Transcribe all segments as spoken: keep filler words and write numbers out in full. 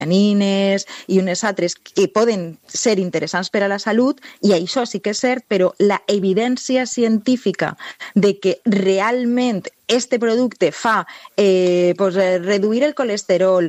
tianines i unes altres que poden ser interessants per a la salut, i això sí que és cert, però la evidència científica de que realment este producte fa eh, pues, eh, reduir el colesterol,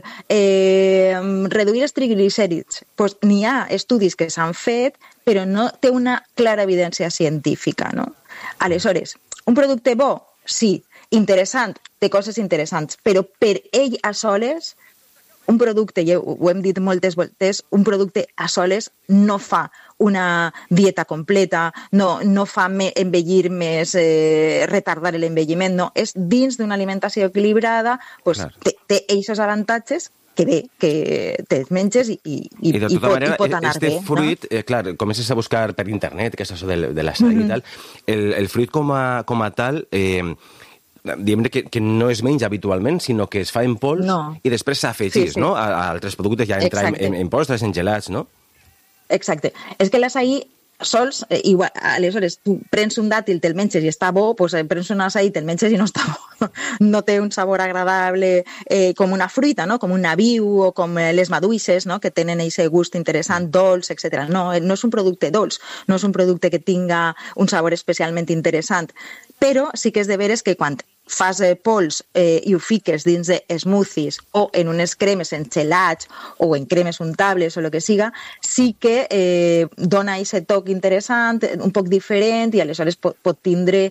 eh, reduir els triglicèrids, pues, n'hi ha estudis que s'han fet, però no té una clara evidència científica, no? Aleshores, un producte bo, sí, interessant, té coses interessants, però per ell a soles, un producte, ja ho hem dit moltes voltes, un producte a soles no fa una dieta completa, no, no fa me, envellir més, eh, retardar l'envelliment, no, és dins d'una alimentació equilibrada, pues, claro. té, té aquests avantatges que bé, que te'ls menges i, i, i, I de tota i, pot, manera, i pot anar este bé. fruit, no? eh, clar, comences a buscar per internet, que és això de, de l'açaí mm-hmm. i tal, el, el fruit com a, com a tal, eh, diguem que, que no es menja habitualment, sinó que es fa en pols no. i després s'afegís, sí, sí. no? A, a altres productes ja entra en, en, en postres, en gelats, no? Exacte. És que l'açaí sols, eh, igual, aleshores, tu prens un dàtil, te'l menges i està bo, doncs eh, prens un açaí, te'l menges i no està bo. No té un sabor agradable eh, com una fruita, no? Com un nabiu o com eh, les maduixes, no? Que tenen aquest gust interessant, dolç, etcètera. No, no és un producte dolç, no és un producte que tinga un sabor especialment interessant, però sí que és de veres que quan fas eh, pols eh, i ho fiques dins de smoothies o en unes cremes, en gelats o en cremes untables o el que siga, sí que eh, dona aquest toc interessant, un poc diferent, i aleshores pot, pot tindre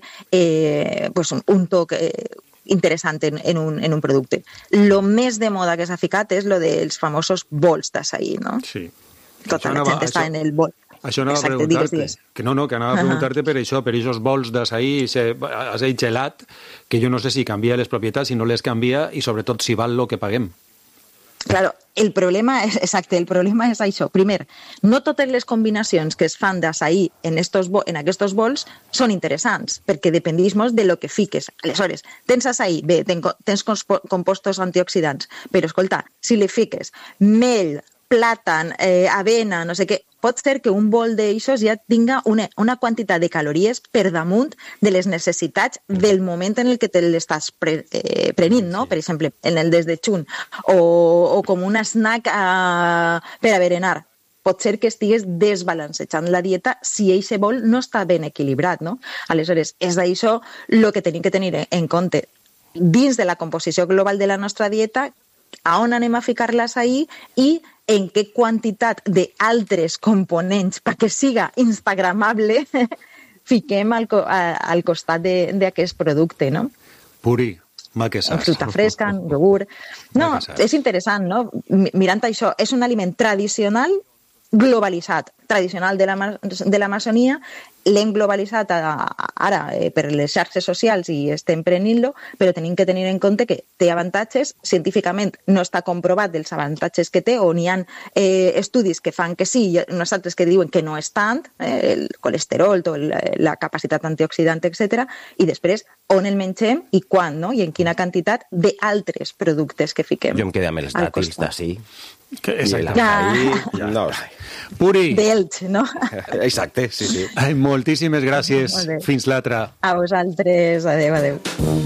eh, pues un, un toc eh, interessant en, en, un, en un producte. Lo més de moda que s'ha ficat és lo dels famosos bols d'açaí, no? Sí. Tota això la anava, gent està això... en el bol. Això anava Exacte, a preguntar-te, digues, digues. que no, no, que anava a preguntar-te per això, per aquests bols d'açaí, açaí gelat, que jo no sé si canvia les propietats, si no les canvia, i sobretot si val lo que paguem. Claro, el problema és, exacte, el problema és això. Primer, no totes les combinacions que es fan d'açaí en, estos, en aquests bols són interessants, perquè dependismos de lo que fiques. Aleshores, tens açaí, bé, tens compostos antioxidants, però escolta, si li fiques mel, plàtan, eh, avena, no sé què, pot ser que un bol d'aixos ja tinga una, una quantitat de calories per damunt de les necessitats del moment en el que te l'estàs pre, eh, prenint, no? Per exemple, en el desdejun, o, o com un snack a, per a berenar. Pot ser que estigues desbalancejant la dieta si aquest bol no està ben equilibrat, no? Aleshores, és d'això el que tenim que tenir en compte. Dins de la composició global de la nostra dieta, a on anem a ficar l'açaí i en què quantitat d'altres components perquè siga instagramable fiquem al, al costat d'aquest producte, no? Puri, mà que saps. Fruita fresca, iogurt... No, és interessant, no? Mirant això, és un aliment tradicional globalitzat, tradicional de la, de l'Amazonia, l'hem globalitzat a, a, ara eh, per les xarxes socials i estem prenent-lo, però tenim que tenir en compte que té avantatges, científicament no està comprovat dels avantatges que té, o n'hi ha eh, estudis que fan que sí, i uns altres que diuen que no és tant, eh, el colesterol, tot, la, la capacitat antioxidant, etcètera, i després on el mengem i quan, no? I en quina quantitat d'altres productes que fiquem. Jo em quedé amb els dàtils d'ací. Que exacte. Ja. No sé. Puri. D'Elx, no? Exacte, sí, sí. Ai, moltíssimes gràcies. Fins l'altra. A vosaltres. Adéu, adéu.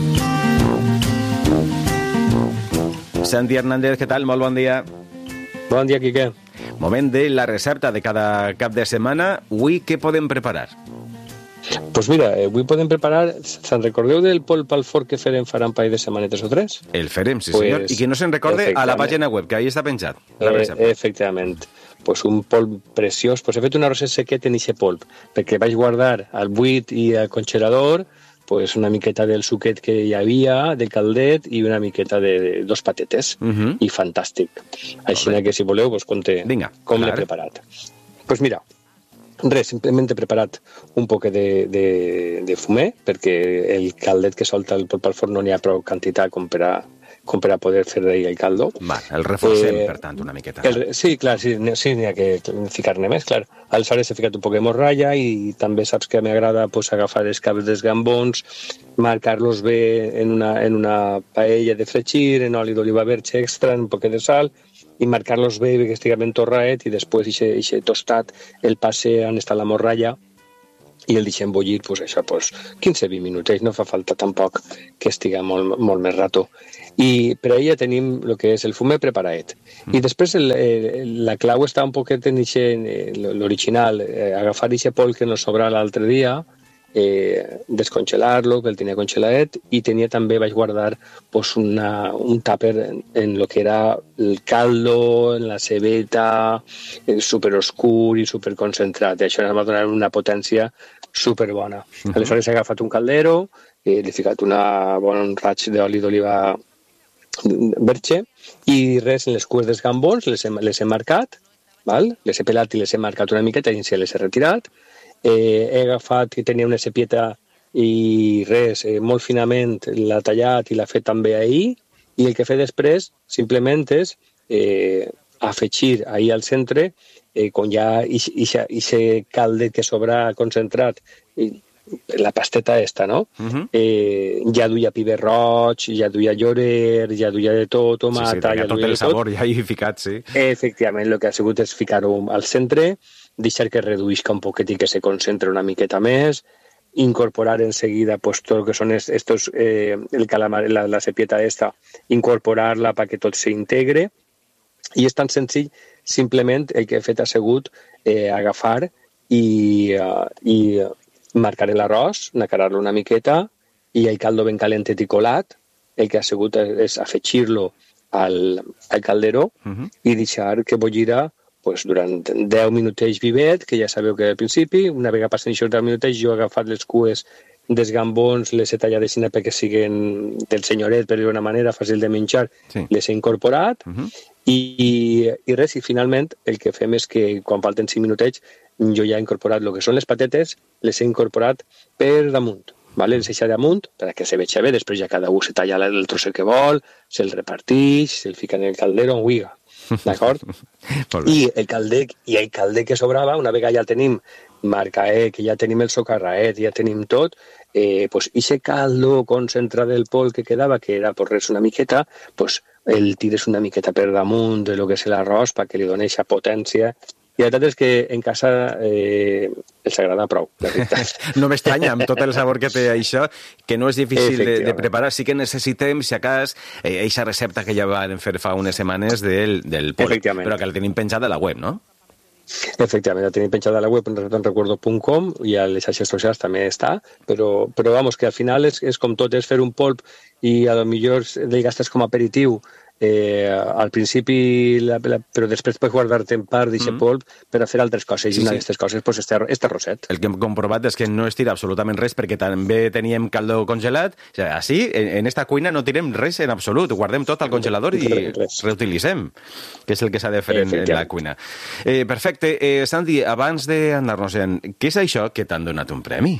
Santi Hernández, què tal? Molt bon dia. Bon dia, Quique. Moment de la recepta de cada cap de setmana. Avui què podem preparar? Pues mira, avui podem preparar... Se'n recordeu del polp al forn que farem faran país de setmanetes o tres? El farem, sí, pues, senyor. I qui no se'n recorde, a la pàgina web, que ahí està penjat. La recepta. Eh, efectivament. Pues un polp preciós. Pues he fet un arròs sequet en ixe polp, perquè vaig guardar al buit i al congelador pues una miqueta del suquet que hi havia, de caldet, i una miqueta de, de dos patetes. Uh-huh. I fantàstic. Així que, si voleu, pues conté Vinga, com l'he preparat. Pues mira, res, simplement he preparat un poc de, de, de fumer, perquè el caldet que solta el polp al forn no n'hi ha prou quantitat com per a, com per a poder fer d'ahir el caldo. Va, el reforcem, eh, per tant, una miqueta. El, sí, clar, sí, sí n'hi ha que ficar-ne més, clar. Aleshores he ficat un poc de morralla i també saps que m'agrada pues, agafar els caps dels gambons, marcar-los bé en una, en una paella de fregir, en oli d'oliva verge extra, un poc de sal, i marcar-los bé, que estigui ben torrat, i després ixe, ixe tostat el passe on està la morralla i el deixem bullir, pues, això, pues, quinze a vint minutets, no fa falta tampoc que estigui molt, molt més rato. I per ahí ja tenim el que és el fumet preparat. Mm. I després el, el, la clau està un poquet en l'original, eh, agafar aquest pol que nos sobra l'altre dia, eh, descongelar-lo, que el tenia congelat, i tenia també, vaig guardar pues, una, un tàper en, en lo que era el caldo, en la cebeta, eh, superoscur i superconcentrat. I això em va donar una potència superbona. Uh-huh. Aleshores he agafat un caldero, eh, li he ficat una, bon, un raig d'oli d'oliva verge i res, en les cues dels gambons les he, les he marcat, val? Les he pelat i les he marcat una miqueta i les he retirat. Eh, he agafat que tenia una cepieta i res, eh, molt finament l'ha tallat i l'ha fet també ahir, i el que he fet després simplement és eh, afegir ahir al centre eh, quan hi ha aquest calde que sobra concentrat, i la pasteta esta, no? Uh-huh. eh, ja duia piber roig, ja duia llorer, ja duia de tot, tomata... Sí, sí, tenia ja tot el sabor ja hi ficat, sí. Efectivament, el que ha sigut és ficar-ho al centre, deixar que reduïsca un poquet i que se concentre una miqueta més, incorporar enseguida pues, tot el que són estos, eh, el calamar, la, la cepieta esta, incorporar-la perquè tot s'integre, i és tan senzill, simplement el que he fet ha sigut eh, agafar i, uh, i marcar l'arròs, nacarar-lo una miqueta, i el caldo ben calentet i colat, el que ha sigut és afegir-lo al, al caldero uh-huh. i deixar que bollira pues, durant deu minutets vivet, que ja sabeu que al principi, una vegada passen aquests deu minutets, jo he agafat les cues dels gambons, les he tallat així perquè siguin del senyoret, per d'una manera, fàcil de menjar, sí. Les he incorporat, uh-huh. i, i res, i finalment el que fem és que quan falten cinc minutets jo ja he incorporat el que són les patates, les he incorporat per damunt, vale? Les he deixat damunt perquè se veja bé, després ja cada un se talla el trosset que vol, se'l repartix, se'l fica en el caldero on huiga, d'acord? I el calder, i el calder que sobrava, una vegada ja el tenim marcaet, que ja tenim el socarraet, ja tenim tot, eh, pues ese caldo concentrat del pol que quedava, que era pues res una miqueta, pues el tires una miqueta per damunt de lo que és l'arròs perquè li doni aquesta potència. I la veritat és que en casa eh, els agrada prou, la veritat. No m'estranya, amb tot el sabor que té això, que no és difícil de, de preparar. Sí que necessitem, si a cas, eixa eh, recepta que ja van fer fa unes setmanes del, del pol, però que la tenim penjada a la web, no? Efectivament, la tenim penjada a la web en recuerdo punt com i a les xarxes socials també està, però, però vamos, que al final és, és com tot, és fer un polp i a lo millor el gastes com a aperitiu, eh, al principi, la, la, però després pots guardar-te en part d'aquest mm. polp per a fer altres coses, sí, i una sí. d'aquestes coses pues, este, este roset. El que hem comprovat és que no es tira absolutament res perquè també teníem caldo congelat, o sigui, així, en, en esta cuina no tirem res en absolut, guardem tot al congelador i res. Reutilitzem, que és el que s'ha de fer en, en la cuina. Eh, perfecte. Eh, Santi, abans d'anar-nos-en, què és això que t'han donat un premi?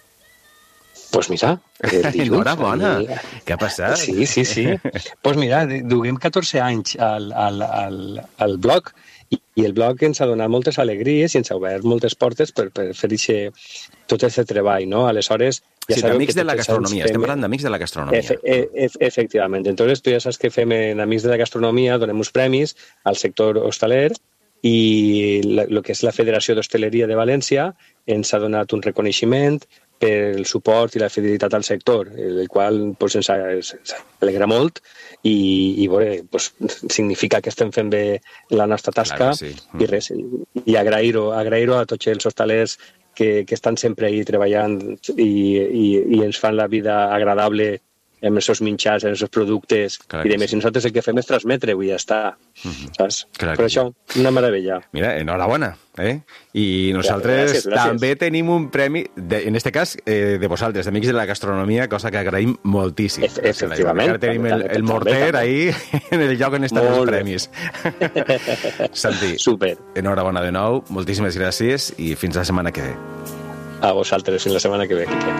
Pues mira, el dilluns... Enhorabona! Què ha passat? Sí, sí, sí. Pues mira, duguem catorze anys al, al, al, al blog i, i el blog ens ha donat moltes alegries i ens ha obert moltes portes per, per fer ixe, tot aquest treball, no? Aleshores... Ja sí, d'Amics de la Gastronomia. Fem... Estem parlant d'Amics de la Gastronomia. Efe, e, efectivament. Entonces, tu ja saps que fem en Amics de la Gastronomia, donem uns premis al sector hostaler i el que és la Federació d'Hostaleria de València ens ha donat un reconeixement per el suport i la fidelitat al sector, el qual pues, ens, ens alegra molt i, i bueno, pues, significa que estem fent bé la nostra tasca. Claro, sí. mm. i res, i agrair-ho agrair-ho a tots els hostalers que, que estan sempre ahí treballant i, i, i ens fan la vida agradable amb els seus menjars, amb els seus productes, clar i demés. Sí. I nosaltres el que fem és transmetre-ho i ja està. Mm-hmm. Saps? Clar per això, sí. Una meravella. Mira, enhorabona. Eh? I nosaltres gràcies, gràcies. També tenim un premi, de, en este cas, eh, de vosaltres, d'Amics de la Gastronomia, cosa que agraïm moltíssim. E efectivament. Ara tenim el, el morter ahí en el lloc on estan els premis. Santi, super. Enhorabona de nou, moltíssimes gràcies i fins la setmana que ve. A vosaltres, fins la setmana que ve, Quique.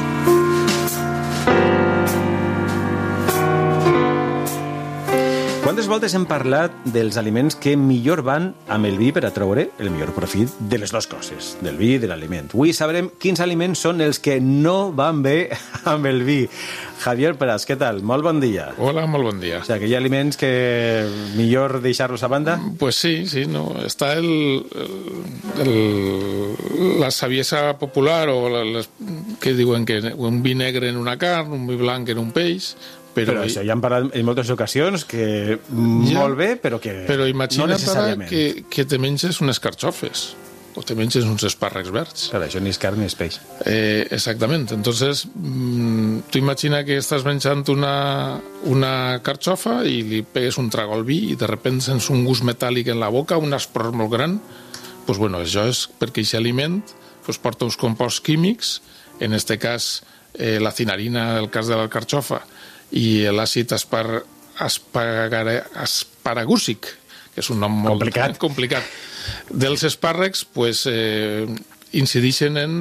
Quan altres voltes hem parlat dels aliments que millor van amb el vi per a treure el millor profit de les dues coses, del vi i de l'aliment. Avui sabrem quins aliments són els que no van bé amb el vi. Javier Pras, què tal? Molt bon dia. Hola, molt bon dia. O sigui, que hi ha aliments que millor deixar-los a banda? Pues sí, sí, no. Està el, el, la saviesa popular o la, les, que diuen que un vi negre en una carn, un vi blanc en un peix. Però, però això ja hem parlat en moltes ocasions que ja, molt bé, però que però imagina no necessàriament. Que, que te menges unes carxofes o te menges uns espàrrecs verds. Clar, això ni és carn ni és peix. Eh, exactament. Entonces, mmm, tu imagina que estàs menjant una, una carxofa i li pegues un trago al vi i de repente sents un gust metàl·lic en la boca, un aspror molt gran. Pues bueno, això és perquè aquest aliment pues, porta uns composts químics, en este cas eh, la cinarina, el cas de la carxofa, i l'àcid aspar, aspar, asparagúsic, que és un nom molt complicat, complicat dels espàrrecs, pues, eh, incideixen en,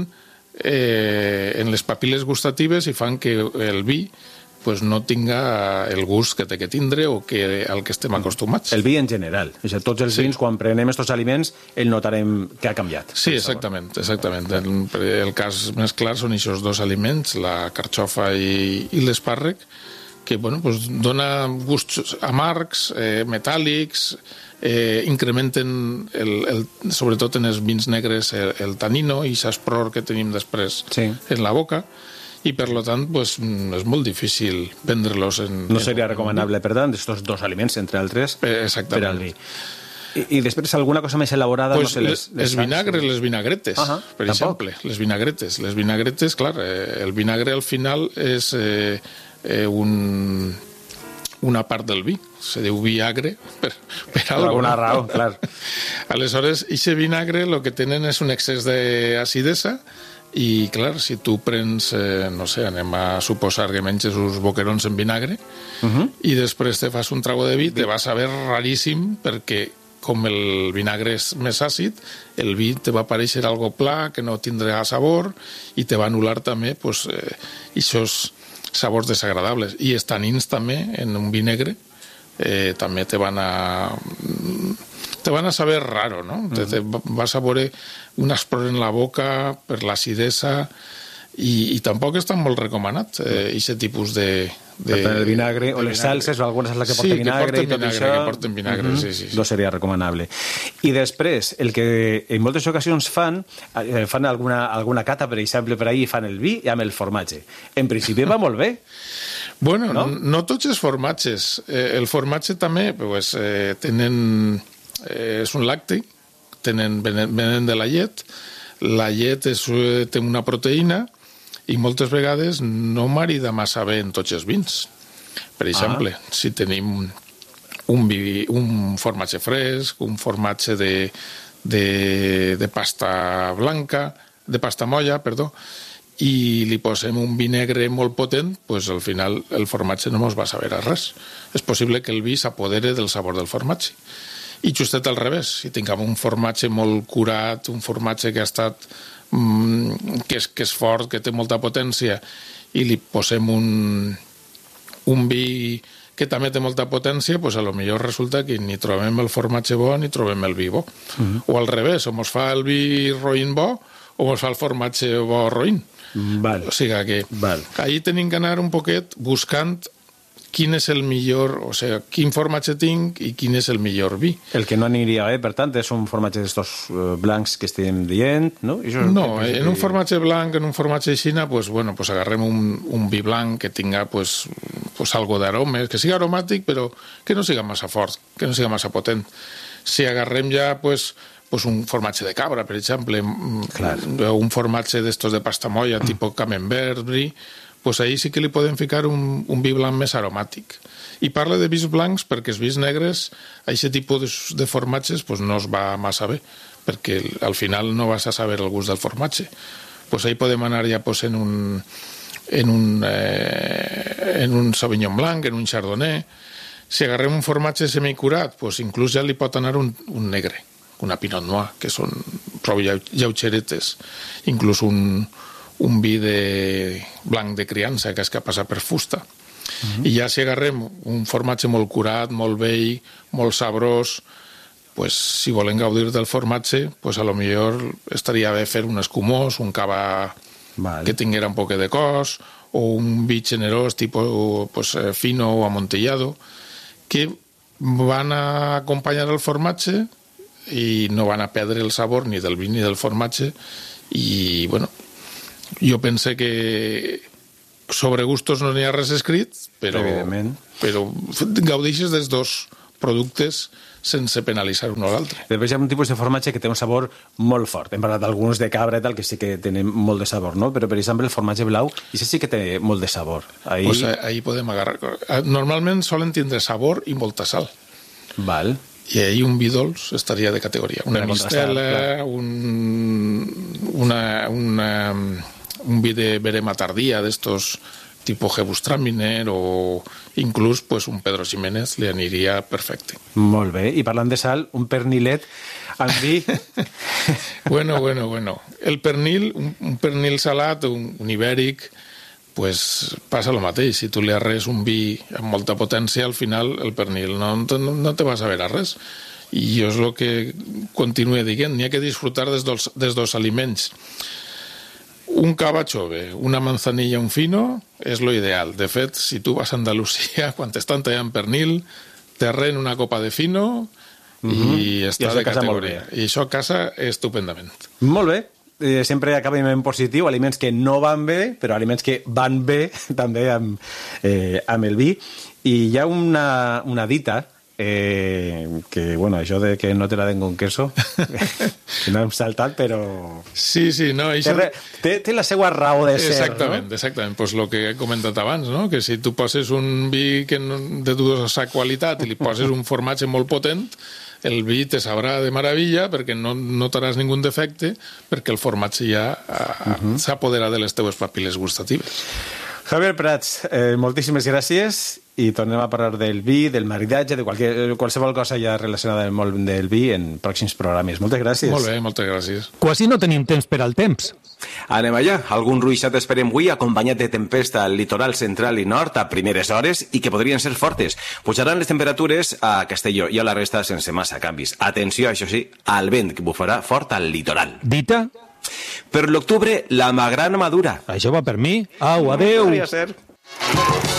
eh, en les papil·les gustatives i fan que el vi pues, no tinga el gust que té que tindre o que, al que estem acostumats. El vi en general. O sigui, tots els sí. vins, quan prenem aquests aliments, el notarem que ha canviat. Sí, exactament. exactament. El, el cas més clar són aquests dos aliments, la carxofa i, i l'espàrrec, que bueno, pues, dona gusts amargs, eh, metàl·lics, eh, incrementen, el, el, sobretot en els vins negres, el, el tanino i l'aspror que tenim després sí. en la boca, i per tant pues, és molt difícil vendre-los en... No seria en, recomanable, per tant, aquests dos aliments, entre altres, exactament. Per al vi. I, I després alguna cosa més elaborada... Pues no sé, les, les, les vinagres, les vinagretes, uh -huh, per tampoc. exemple. Les vinagretes. Les vinagretes, clar, eh, el vinagre al final és... Eh, Eh, un, una part del vi, se diu viagre per, per algo. Per alguna no? raó, clar. Aleshores, aquest vinagre el que tenen és un excés d'acidesa i, clar, si tu prens, eh, no sé, anem a suposar que menges uns boquerons en vinagre uh -huh. i després te fas un trago de vi, te va saber raríssim perquè com el vinagre és més àcid, el vi te va aparèixer algo pla, que no tindrà sabor i te va anul·lar també pues, eh, aquests sabors desagradables. I els tanins també, en un vi negre, eh, també te van a... te van a saber raro, no? Mm. Te, te vas a veure un aspror en la boca per l'acidesa i, i tampoc està molt recomanat aquest eh, tipus de... de el vinagre, de o les vinagre. Salses, o alguna salsa que porta sí, vinagre que i tot vinagre, això... que porten vinagre, mm-hmm. sí, sí, sí. No seria recomanable. I després, el que en moltes ocasions fan, eh, fan alguna, alguna cata, per exemple, per ahir, fan el vi i amb el formatge. En principi va molt bé. Bueno, no, no tots els formatges. Eh, el formatge també pues, eh, tenen... Eh, és un làctic, tenen, venen, venen de la llet. La llet és, té una proteïna i moltes vegades no marida massa bé en tots els vins. Per exemple, ah. si tenim un, vi, un formatge fresc, un formatge de, de, de pasta blanca, de pasta molla, perdó, i li posem un vi negre molt potent, pues al final el formatge no ens va saber a res. És possible que el vi s'apodere del sabor del formatge. I justet al revés, si tinguem un formatge molt curat, un formatge que ha estat mm, que, és, que és fort, que té molta potència, i li posem un, un vi que també té molta potència, pues a lo millor resulta que ni trobem el formatge bo ni trobem el vi bo. Uh-huh. O al revés, o mos fa el vi roïn bo o mos fa el formatge bo roïn. Val. O sigui que Val. ahí tenim que anar un poquet buscant quin és el millor, o sigui, quin formatge tinc i quin és el millor vi. El que no aniria bé, per tant, és un formatge d'estos blancs que estem dient, no? Això no, en que... un formatge blanc, en un formatge de Xina, pues, bueno, pues agarrem un, un vi blanc que tinga pues, pues algo d'aromes, que siga aromàtic, però que no siga massa fort, que no siga massa potent. Si agarrem ja, pues, pues un formatge de cabra, per exemple, Clar. un formatge d'estos de pasta molla, mm. tipus camembert, brie, pues ahí sí que li podem ficar un, un vi blanc més aromàtic. I parla de vins blancs perquè els vins negres, a aquest tipus de, de formatges, pues no es va massa bé, perquè al final no vas a saber el gust del formatge. Pues ahí podem anar ja pues, en un en un, eh, en un Sauvignon Blanc, en un Chardonnay. Si agarrem un formatge semicurat, pues inclús ja li pot anar un, un negre, una Pinot Noir, que són prou lleugeretes, inclús un un vi de blanc de criança que és que passa per fusta. Uh-huh. I ja si agarrem un formatge molt curat, molt vell, molt sabrós, pues, si volen gaudir del formatge, pues, a lo millor estaria bé fer un escumós, un cava vale. Que tinguera un poc de cos, o un vi generós, tipus pues, fino o amontillado, que van a acompanyar el formatge i no van a perdre el sabor ni del vi ni del formatge. I, bueno, jo pense que sobre gustos no n'hi ha res escrit, però, però gaudeixes dels dos productes sense penalitzar un o l'altre. Després hi ha un tipus de formatge que té un sabor molt fort. Hem parlat d'alguns de cabra i tal, que sí que tenen molt de sabor, no? Però, per exemple, el formatge blau, i sí que té molt de sabor. Ahí... Pues ahí podem agarrar... Normalment solen tindre sabor i molta sal. Val. I ahí un vi dolç estaria de categoria. Una mistela, un, una, una, un vi de verema tardía, d'estos tipus Gewürztraminer, o inclús pues, un Pedro Ximénez li aniria perfecte. Molt bé. I parlant de sal, un pernilet amb vi... bueno, bueno, bueno. El pernil, un, un pernil salat, un, un ibèric, pues passa el mateix. Si tu li arres un vi amb molta potència, al final el pernil no, no, no te va a saber a res. I jo és el que continuo dient, n'hi ha que disfrutar des dos, des dos aliments. Un cava chove, una manzanilla, un fino, és lo ideal. De fet, si tu vas a Andalusia, quan t'estan tallant pernil, te arren una copa de fino i mm-hmm. està I de categoria. I això casa estupendament. Molt bé. Eh, sempre acabem en positiu, aliments que no van bé, però aliments que van bé també amb, eh, amb el vi. I hi ha una, una dita eh, que, bueno, això de que no te la den con queso que no hem saltat, però... Sí, sí, no... Això... Té, té, té la seva raó de ser, exactament, no? Exactament, pues lo que he comentat abans, no? Que si tu poses un vi que no, de dudosa qualitat i li poses un formatge molt potent, el vi te sabrà de meravella perquè no notaràs ningun defecte, perquè el formatge ja uh-huh. s'apodera de les teves papil·les gustatives. Javier Prats, eh, moltíssimes gràcies i tornem a parlar del vi, del maridatge, de qualque, qualsevol cosa ja relacionada amb el món del vi en pròxims programes. Moltes gràcies. Molt bé, moltes gràcies. Quasi no tenim temps per al temps. Anem allà. Algun ruixat esperem avui acompanyat de tempesta al litoral central i nord a primeres hores i que podrien ser fortes. Pujaran les temperatures a Castelló i a la resta sense massa canvis. Atenció, això sí, al vent que bufarà fort al litoral. Dita? Per l'octubre, la magrana madura. Això va per mi. Au, adeu. Podria ser.